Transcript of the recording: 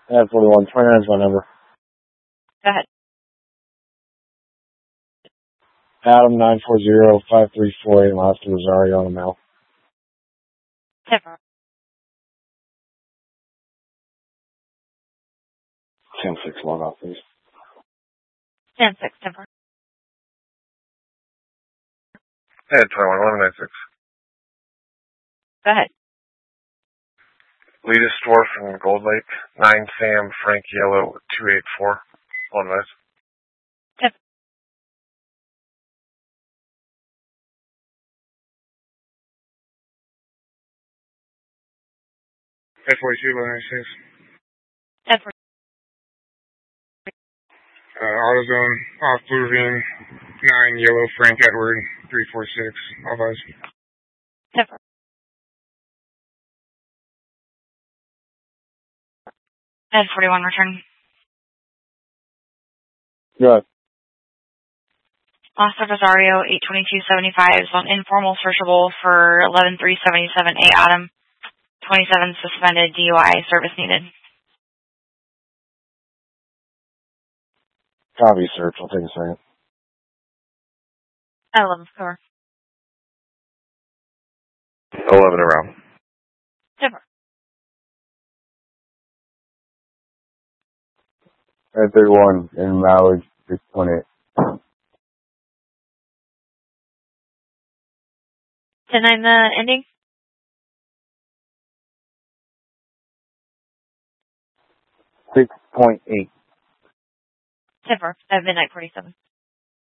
At 41, 29 is my number. Go ahead. Adam 940-5348, last Rosario on the mail. 10-4. 10-6, log off, please. 10-6, 10-4. Hey, 21, 1196. Go ahead. Lita Store from Gold Lake, 9 Sam Frank Yellow 284. One nice. 10. Hey, 42, 1196. 10-4. AutoZone off Blue Ravine, 9 Yellow Frank Edward 346. All guys. 10-4. Ed 41, return. Good. Los Rosario 82275 is on informal searchable for 11377A Adam. 27 suspended DUI, service needed. Copy, search. I'll take a second. 11 cover. 11 around. 10-4. At 31, in mileage, 6.8. 10-9 the ending. 6.8. 10-4 at midnight 47.